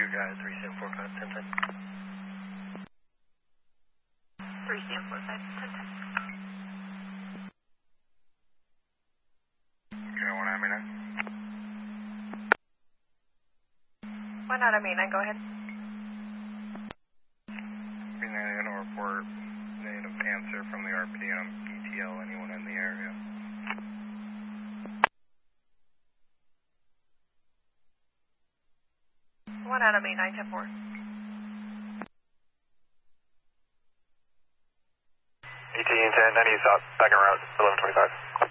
guy, 3745, 1010. 3745, 1010. Okay, 1 out of Main 1 out of Main 9, go ahead. Main 9 going to report negative answer from the RPM, ETL, anyone in the area. One out of Main 9, 10-4. ET intent, 90 south, back en route, 1125.